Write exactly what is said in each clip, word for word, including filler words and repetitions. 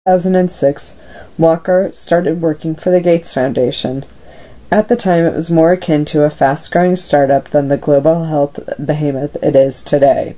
two thousand six, Walker started working for the Gates Foundation. At the time, it was more akin to a fast-growing startup than the global health behemoth it is today.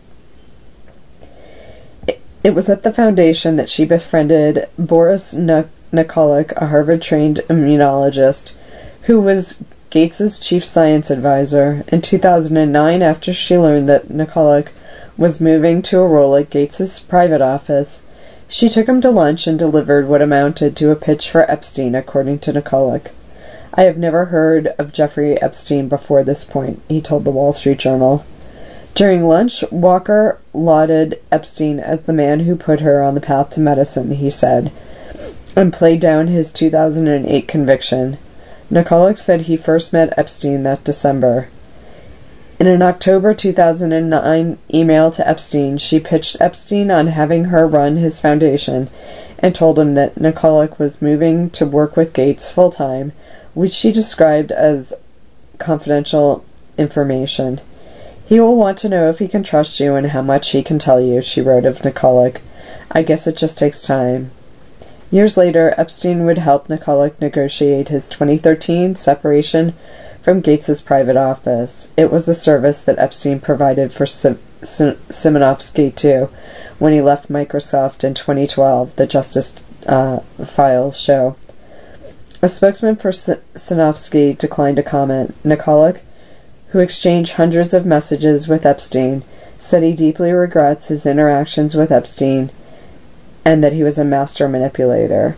It was at the foundation that she befriended Boris Nikolic, a Harvard-trained immunologist, who was Gates's chief science advisor. In two thousand nine, after she learned that Nikolic was moving to a role at Gates's private office, she took him to lunch and delivered what amounted to a pitch for Epstein, according to Nikolic. "I have never heard of Jeffrey Epstein before this point," he told the Wall Street Journal. During lunch, Walker lauded Epstein as the man who put her on the path to medicine, he said, and played down his two thousand eight conviction. Nikolic said he first met Epstein that December. In an October two thousand nine email to Epstein, she pitched Epstein on having her run his foundation and told him that Nikolic was moving to work with Gates full-time, which she described as confidential information. "He will want to know if he can trust you and how much he can tell you," she wrote of Nikolic. "I guess it just takes time." Years later, Epstein would help Nikolic negotiate his twenty thirteen separation from Gates's private office. It was a service that Epstein provided for Sim- Sim- Simonovsky, too, when he left Microsoft in twenty twelve, the Justice uh, Files show. A spokesman for Simonovsky declined to comment. Nikolic, who exchanged hundreds of messages with Epstein, said he deeply regrets his interactions with Epstein and that he was a master manipulator.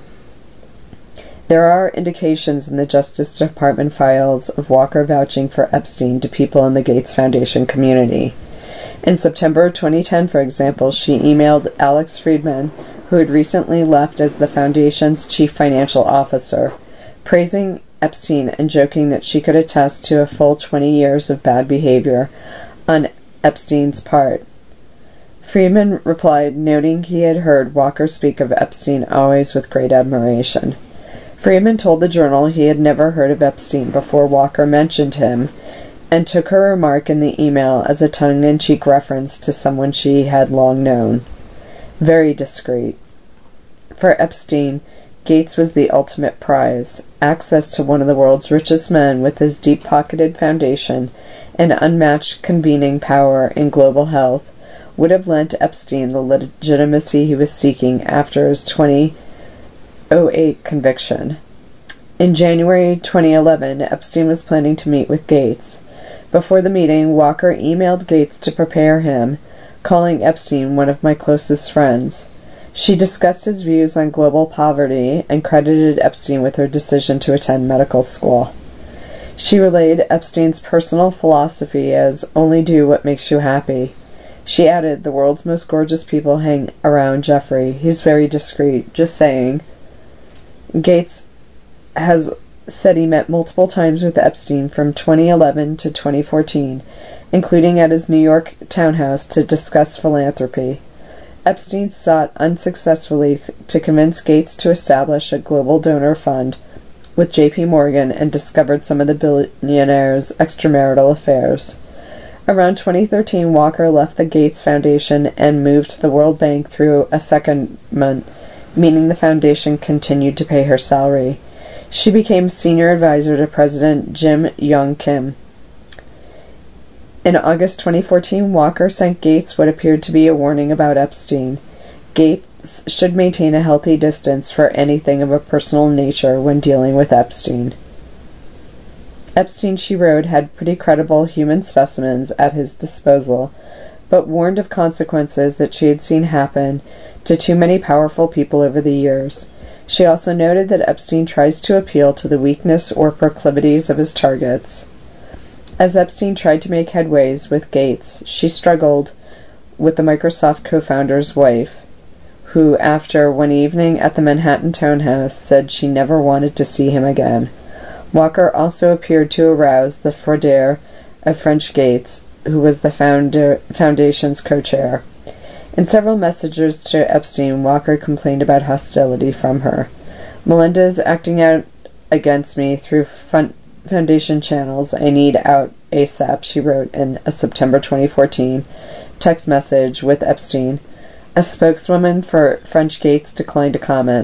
There are indications in the Justice Department files of Walker vouching for Epstein to people in the Gates Foundation community. In September twenty ten, for example, she emailed Alex Friedman, who had recently left as the Foundation's chief financial officer, praising Epstein and joking that she could attest to a full twenty years of bad behavior on Epstein's part. Friedman replied, noting he had heard Walker speak of Epstein always with great admiration. Friedman told the Journal he had never heard of Epstein before Walker mentioned him, and took her remark in the email as a tongue-in-cheek reference to someone she had long known. Very discreet. For Epstein, Gates was the ultimate prize. Access to one of the world's richest men with his deep-pocketed foundation and unmatched convening power in global health would have lent Epstein the legitimacy he was seeking after his two thousand eight conviction. In January twenty eleven, Epstein was planning to meet with Gates. Before the meeting, Walker emailed Gates to prepare him, calling Epstein one of my closest friends. She discussed his views on global poverty and credited Epstein with her decision to attend medical school. She relayed Epstein's personal philosophy as only do what makes you happy. She added, "The world's most gorgeous people hang around Jeffrey. He's very discreet. Just saying." Gates has said he met multiple times with Epstein from twenty eleven to twenty fourteen, including at his New York townhouse to discuss philanthropy. Epstein sought unsuccessfully to convince Gates to establish a global donor fund with J P Morgan and discovered some of the billionaire's extramarital affairs. Around twenty thirteen, Walker left the Gates Foundation and moved to the World Bank through a secondment, meaning the foundation continued to pay her salary. She became senior advisor to President Jim Young Kim. In August twenty fourteen, Walker sent Gates what appeared to be a warning about Epstein. Gates should maintain a healthy distance for anything of a personal nature when dealing with Epstein. Epstein, she wrote, had pretty credible human specimens at his disposal, but warned of consequences that she had seen happen to too many powerful people over the years. She also noted that Epstein tries to appeal to the weakness or proclivities of his targets. As Epstein tried to make headways with Gates, she struggled with the Microsoft co-founder's wife, who, after one evening at the Manhattan townhouse, said she never wanted to see him again. Walker also appeared to arouse the froideur of French Gates, who was the founder, foundation's co-chair. In several messages to Epstein, Walker complained about hostility from her. "Melinda is acting out against me through fun- foundation channels. I need out ASAP," she wrote in a September twenty fourteen text message with Epstein. A spokeswoman for French Gates declined to comment.